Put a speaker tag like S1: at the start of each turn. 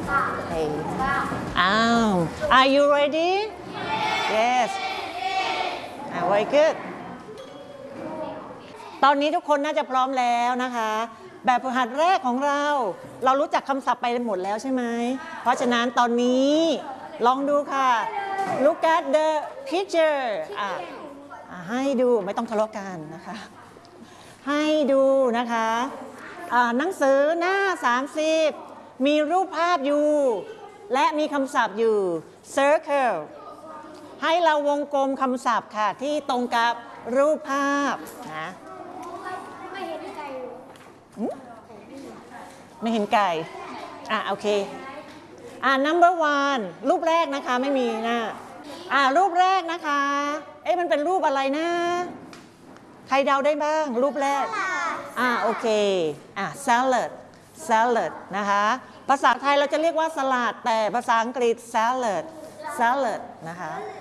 S1: Okay. อ้าว Are you ready? Yes. Very good. ตอนนี้ทุกคนน่าจะพร้อมแล้วนะคะแบบฝึกหัดแรกของเรารู้จักคำศัพท์ไปหมดแล้วใช่ไหมเพราะฉะนั้นตอนนี้ลองดูค่ะ Look at the picture ให้ดูไม่ต้องทะเลาะกันนะคะให้ดูนะคะหนังสือหน้า30มีรูปภาพอยู่และมีคำศัพท์อยู่ circle ให้เราวงกลมคำศัพท์ค่ะที่ตรงกับรูปภาพนะไม่เห็นไก่โอเคnumber one รูปแรกนะคะไม่มีนะรูปแรกนะคะมันเป็นรูปอะไรนะใครเดาได้บ้างรูปแรกโอเคsalad นะคะภาษาไทยเราจะเรียกว่าสลัดแต่ภาษาอังกฤษ salad นะคะ